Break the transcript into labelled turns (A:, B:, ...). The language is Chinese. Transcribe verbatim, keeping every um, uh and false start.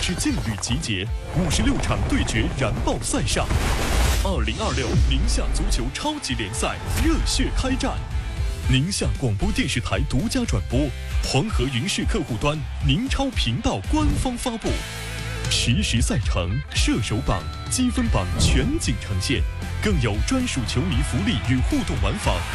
A: 是劲旅集结，五十六场对决燃爆赛上。二零二六宁夏足球超级联赛热血开战，宁夏广播电视台独家转播，黄河云视客户端宁超频道官方发布，实时赛程、射手榜、积分榜全景呈现，更有专属球迷福利与互动玩法等